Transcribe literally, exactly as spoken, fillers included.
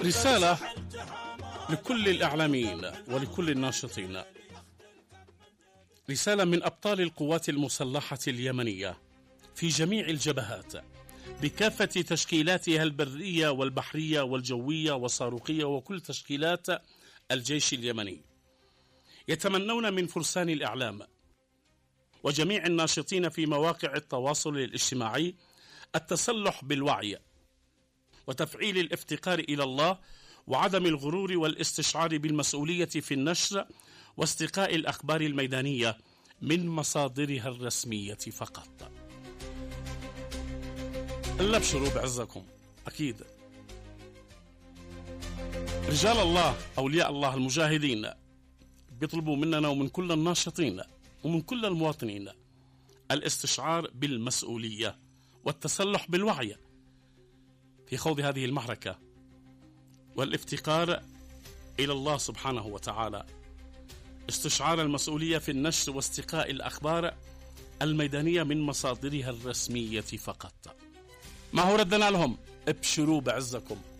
رسالة لكل الإعلاميين ولكل الناشطين، رسالة من أبطال القوات المسلحة اليمنية في جميع الجبهات بكافة تشكيلاتها البرية والبحرية والجوية والصاروخية وكل تشكيلات الجيش اليمني. يتمنون من فرسان الإعلام وجميع الناشطين في مواقع التواصل الاجتماعي التسلح بالوعي وتفعيل الافتقار إلى الله وعدم الغرور والاستشعار بالمسؤولية في النشر واستقاء الأخبار الميدانية من مصادرها الرسمية فقط. أبشروا بعزكم. أكيد رجال الله أولياء الله المجاهدين بيطلبوا مننا ومن كل الناشطين ومن كل المواطنين الاستشعار بالمسؤولية والتسلح بالوعي في خوض هذه المعركة والافتقار إلى الله سبحانه وتعالى، استشعار المسؤولية في النشر واستقاء الأخبار الميدانية من مصادرها الرسمية فقط. ما هو ردنا لهم؟ ابشروا بعزكم.